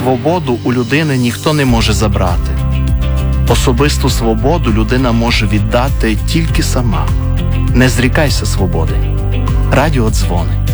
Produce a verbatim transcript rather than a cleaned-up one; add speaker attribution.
Speaker 1: Свободу у людини ніхто не може забрати. Особисту свободу людина може віддати тільки сама. Не зрікайся свободи. Радіодзвони.